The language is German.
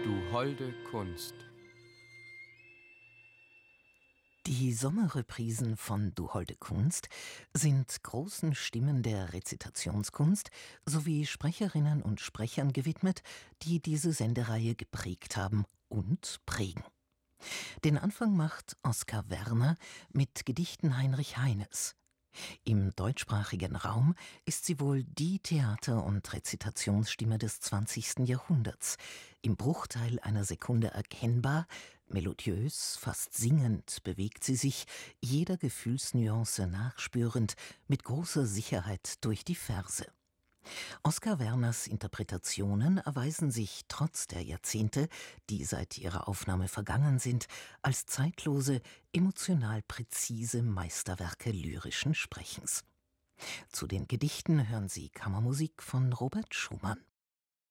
Du holde Kunst. Die Sommerreprisen von Du holde Kunst sind großen Stimmen der Rezitationskunst sowie Sprecherinnen und Sprechern gewidmet, die diese Sendereihe geprägt haben und prägen. Den Anfang macht Oskar Werner mit Gedichten Heinrich Heines. Im deutschsprachigen Raum ist sie wohl die Theater- und Rezitationsstimme des 20. Jahrhunderts, im Bruchteil einer Sekunde erkennbar, melodiös, fast singend bewegt sie sich, jeder Gefühlsnuance nachspürend, mit großer Sicherheit durch die Verse. Oskar Werners Interpretationen erweisen sich trotz der Jahrzehnte, die seit ihrer Aufnahme vergangen sind, als zeitlose, emotional präzise Meisterwerke lyrischen Sprechens. Zu den Gedichten hören Sie Kammermusik von Robert Schumann.